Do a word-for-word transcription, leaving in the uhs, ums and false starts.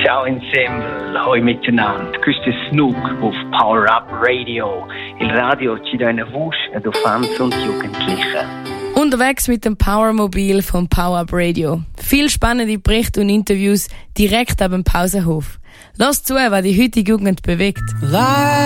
Ciao insieme, hoi miteinander. Questo è Snook auf Power Up Radio. Il radio ci dà una voce ad Fans und Jugendliche. Unterwegs mit dem Powermobil vom Power Up Radio. Viel spannende Berichte und Interviews direkt ab dem Pausenhof. Lasst zu, was die heutige Jugend bewegt.